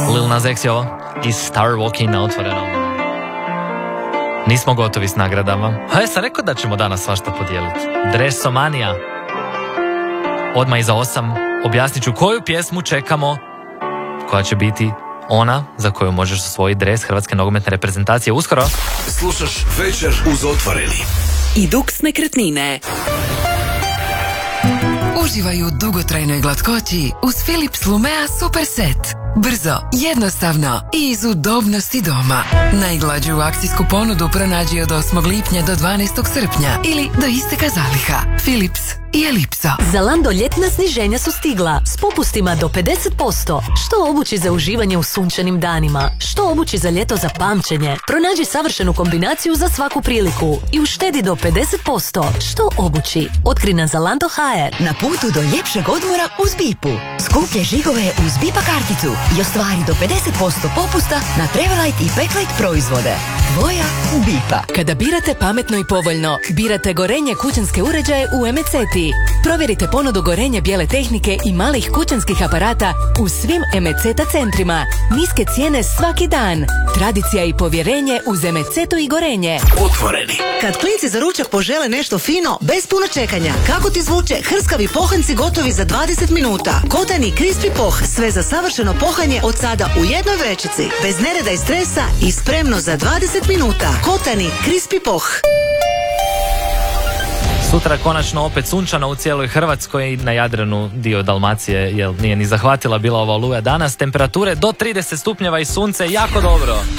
Lil Nas X je ovo i Star Walking na Otvorenom. Nismo gotovi s nagradama. A ja sam rekao da ćemo danas svašta podijeliti. Dresomanija. Odmah iza 8 objasnit ću koju pjesmu čekamo, koja će biti ona za koju možeš osvojiti dres Hrvatske nogometne reprezentacije uskoro. Slušaš Večer uz Otvoreni. I Dux nekretnine. Uživaju u dugotrajnoj glatkoći uz Philips Lumea Super Set. Brzo, jednostavno i iz udobnosti doma. Najglađu akcijsku ponudu pronađi od 8. lipnja do 12. srpnja ili do isteka zaliha. Philips i Elipso. Zalando ljetna sniženja su stigla s popustima do 50%. Što obući za uživanje u sunčanim danima, što obući za ljeto za pamćenje. Pronađi savršenu kombinaciju za svaku priliku i uštedi do 50%. Što obući? Otkri na Zalando.hr. Na putu do ljepšeg odmora uz Bipu. Skuplje žigove uz Bipa karticu i ostvari do 50% popusta na Travelite i Backlight proizvode. Tvoja Bipa. Kada birate pametno i povoljno, birate Gorenje kućanske uređaje u Emeceti. Provjerite ponudu Gorenje bijele tehnike i malih kućanskih aparata u svim Emeceta centrima. Niske cijene svaki dan. Tradicija i povjerenje uz Emecetu i Gorenje. Otvoreni. Kad klinci za ručak požele nešto fino, bez puno čekanja, kako ti zvuče hrskavi pohanci gotovi za 20 minuta. Kotani Crispy Poh, sve za savršeno pohanje od sada u jednoj vrećici. Bez nereda i stresa i spremno za 20 minuta. Kotani Crispy Poh. Sutra konačno opet sunčano u cijeloj Hrvatskoj i na Jadranu dio Dalmacije, jer nije ni zahvatila bila ova oluja danas. Temperature do 30 stupnjeva i sunce, jako dobro.